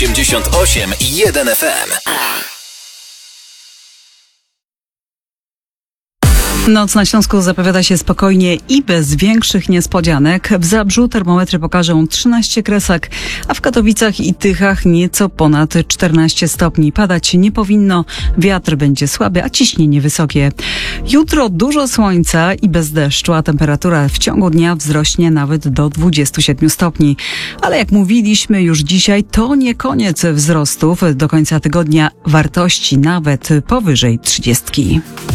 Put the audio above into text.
88,1 FM. Noc na Śląsku zapowiada się spokojnie i bez większych niespodzianek. W Zabrzu termometry pokażą 13 kresek, a w Katowicach i Tychach nieco ponad 14 stopni. Padać nie powinno, wiatr będzie słaby, a ciśnienie wysokie. Jutro dużo słońca i bez deszczu, a temperatura w ciągu dnia wzrośnie nawet do 27 stopni. Ale jak mówiliśmy już dzisiaj, to nie koniec wzrostów. Do końca tygodnia wartości nawet powyżej 30.